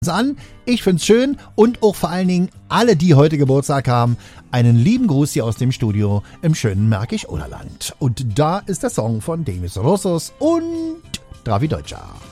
an. Ich find's schön und auch vor allen Dingen alle, die heute Geburtstag haben, einen lieben Gruß hier aus dem Studio im schönen Märkisch-Oderland. Und da ist der Song von Demis Roussos und Dravi Deutscher.